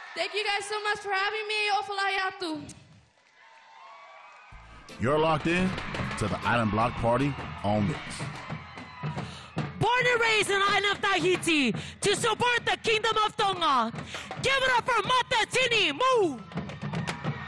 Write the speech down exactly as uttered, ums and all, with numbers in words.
Thank you guys so much for having me. Ofalayatu. You're locked in to the Island Block Party on Mix. Born and raised in the island of Tahiti to support the Kingdom of Tonga. Give it up for Mata Tini Mu.